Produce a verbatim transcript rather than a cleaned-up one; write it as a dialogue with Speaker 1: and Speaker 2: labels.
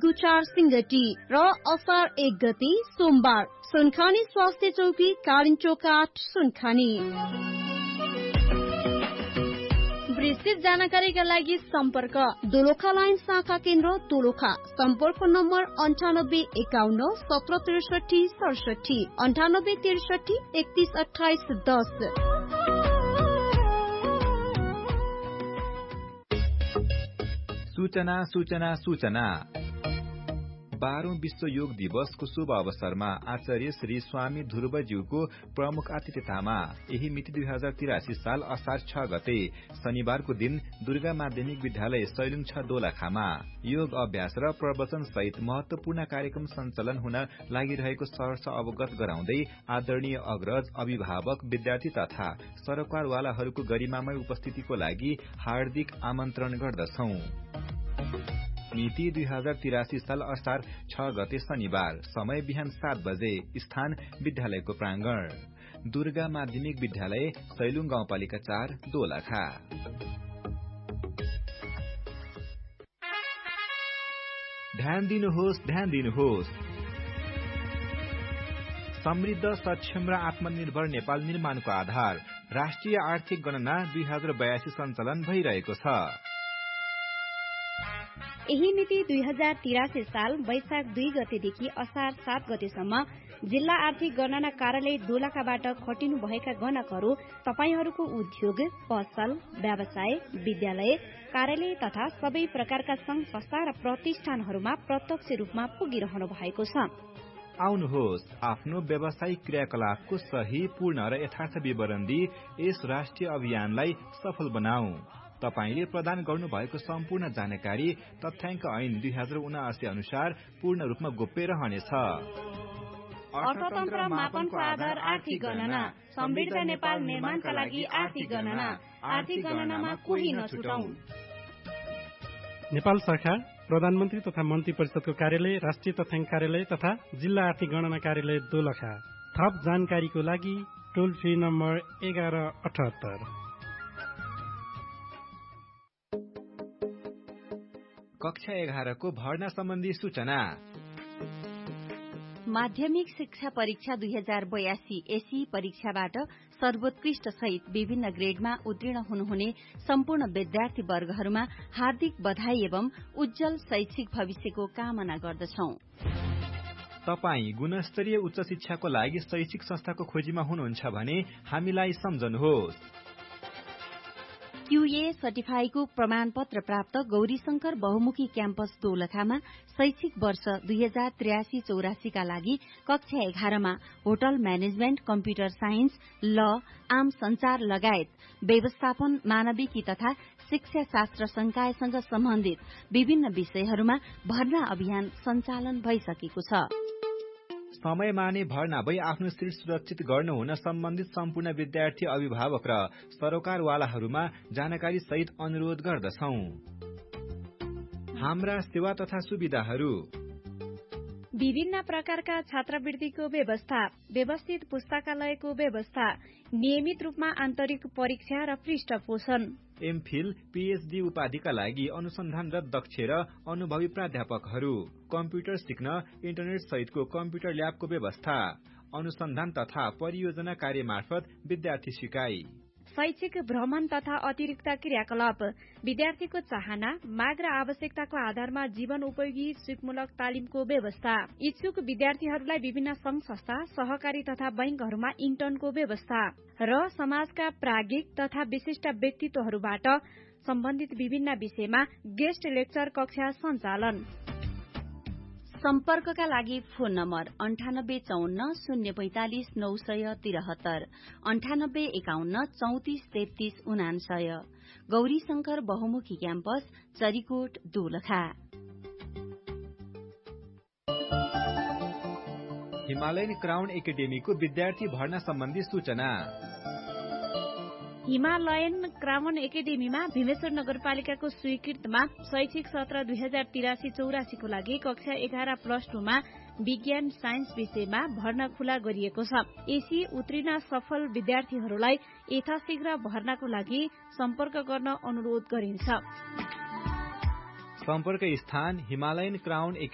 Speaker 1: दुचार सिंगटी र असार एक गते सोमबार सुनखानी स्वास्थ्य चौकी कालिन्चोक आठ सुनखानी। विस्तृत जानकारीका लागि सम्पर्क दोलखा लाइन शाखा केन्द्र दोलखा। सम्पर्क नम्बर अन्ठानब्बे एकाउन्न सत्र त्रिसठी सडसठी अन्ठानब्बे त्रिसठी एकतीस अठाइस दस।
Speaker 2: सूचना सूचना सूचना बाह्रौं विश्व योग दिवसको शुभ अवसरमा आचार्य श्री स्वामी ध्रुवज्यूको प्रमुख आतिथ्यतामा यही मिति दुई हजार तिरासी साल असार छ गते शनिबारको दिन दुर्गा माध्यमिक विद्यालय सैलुङ छ दोलखामा योग अभ्यास र प्रवचन सहित महत्वपूर्ण कार्यक्रम सञ्चालन हुन लागिरहेको सहर्ष अवगत गराउँदै आदरणीय अग्रज अभिभावक विद्यार्थी तथा सरकारवालाहरूको गरिमामय उपस्थितिको लागि हार्दिक आमन्त्रण गर्दछौ। मिति दुई हजार तिरासी साल असार छ गते शनिबार समय बिहान सात बजे स्थान विद्यालयको प्रांगण दुर्गा माध्यमिक विद्यालय सैलुङ गाउँपालिका चार दोलखा। ध्यान दिनुहोस् ध्यान दिनुहोस् समृद्ध सक्षम र आत्मनिर्भर नेपाल निर्माणको आधार राष्ट्रिय आर्थिक गणना दुई हजार बयासी सञ्चालन भइरहेको छ।
Speaker 3: यही मिति दुई हजार तिरासी साल वैशाख दुई गतेदेखि असार सात गतेसम्म जिल्ला आर्थिक गणना कार्यालय दोलखाबाट खटिनु भएका गणकहरू तपाईहरूको उद्योग पसल व्यवसाय विद्यालय कार्यालय तथा सबै प्रकारका संघ संस्था र प्रतिष्ठानहरूमा प्रत्यक्ष रूपमा पुगिरहनु भएको छ।
Speaker 2: आउनुहोस् आफ्नो व्यावसायिक क्रियाकलापको सही पूर्ण र यथार्थ विवरण दिई यस राष्ट्रिय अभियानलाई सफल बनाऊ। तपाईले प्रदान गर्नु भएको सम्पूर्ण जानकारी तथ्याङ्क ऐन दुई हजार उनासी अनुसार पूर्ण रूपमा गोप्य रहनेछ।
Speaker 3: अर्थतन्त्र मापनको आधार आर्थिक गणना समृद्ध नेपाल निर्माणका लागि आर्थिक गणना आर्थिक गणनामा कोही नछुटौं।
Speaker 4: नेपाल सरकार प्रधानमन्त्री तथा मन्त्री परिषदको कार्यालय राष्ट्रिय तथ्याङ्क कार्यालय तथा जिल्ला आर्थिक गणना कार्यालय दोलखा। थप जानकारीको लागि टोल फ्री नम्बर एघार अठहत्तर।
Speaker 2: कक्षा एघारको भर्ना सम्बन्धी सूचना
Speaker 5: माध्यमिक शिक्षा परीक्षा दुई हजार बयासी एसी परीक्षाबाट सर्वोत्कृष्ट सहित विभिन्न ग्रेडमा उत्तीर्ण हुनुहुने सम्पूर्ण विद्यार्थी वर्गहरूमा हार्दिक बधाई एवं उज्जवल शैक्षिक भविष्यको कामना गर्दछौ।
Speaker 2: तपाई गुणस्तरीय उच्च शिक्षाको लागि शैक्षिक संस्थाको खोजीमा हुनुहुन्छ भने हामीलाई सम्झनुहोस्।
Speaker 5: क्यूए सर्टिफाईको प्रमाणपत्र प्राप्त गौरीशंकर बहुमुखी क्याम्पस दोलखामा शैक्षिक वर्ष दुई हजार त्रियासी चौरासीका लागि कक्षा एघारमा होटल म्यानेजमेन्ट कम्प्युटर साइन्स ल आम संचार लगायत व्यवस्थापन मानविकी तथा शिक्षा शास्त्र संकायसँग सम्बन्धित विभिन्न विषयहरूमा भर्ना अभियान सञ्चालन भइसकेको छ।
Speaker 2: समयमा नै भर्ना भई आफ्नो सीट सुरक्षित गर्नुहुन सम्बन्धित सम्पूर्ण विद्यार्थी अभिभावक र सरकारवालाहरूमा जानकारी सहित अनुरोध गर्दछौ। हाम्रा सेवा तथा सुविधाहरू
Speaker 3: विभिन्न प्रकारका छात्रवृत्तिको व्यवस्था व्यवस्थित पुस्तकालयको व्यवस्था नियमित रूपमा आन्तरिक परीक्षा र पृष्ठपोषण
Speaker 2: एमफिल पीएचडी उपाधिका लागि अनुसन्धान र दक्ष र अनुभवी प्राध्यापकहरू कम्प्युटर सिक्न इन्टरनेट सहितको कम्प्युटर ल्याबको व्यवस्था अनुसन्धान तथा परियोजना कार्य मार्फत विद्यार्थी सिकाइ
Speaker 3: शैक्षिक भ्रमण तथा अतिरिक्त क्रियाकलाप विद्यार्थीको चाहना माग र आवश्यकताको आधारमा जीवन उपयोगी सिपमूलक तालिमको व्यवस्था इच्छुक विद्यार्थीहरूलाई विभिन्न संघ संस्था सहकारी तथा बैंकहरूमा इन्टर्नको व्यवस्था र समाजका प्राज्ञिक तथा विशिष्ट व्यक्तित्वहरूबाट सम्बन्धित विभिन्न विषयमा गेस्ट लेक्चर कक्षा सञ्चालन।
Speaker 5: सम्पर्कका लागि फोन नम्बर अन्ठानब्बे चौन्न शून्य पैंतालिस नौ सय तिरहत्तर अन्ठानब्बे एकाउन्न चौतिस तेत्तीस उनान्सय गौरीशंकर बहुमुखी campus Charikot Dolakha.
Speaker 2: Himalayan crown एकाडेमीको विद्यार्थी भर्ना सम्बन्धी सूचना
Speaker 3: हिमालयन क्राउन एकाडेमीमा भीमेश्वर नगरपालिकाको स्वीकृतमा शैक्षिक सत्र दुई हजार तिरासी चौरासीको लागि कक्षा एघार प्लस टूमा विज्ञान साइन्स विषयमा भर्ना खुला गरिएको छ। एसी उत्तीर्ण सफल विद्यार्थीहरूलाई यथाशीघ्र भर्नाको लागि सम्पर्क गर्न अनुरोध गरिन्छ।
Speaker 2: सम्पर्क स्थान हिमालयन क्राउन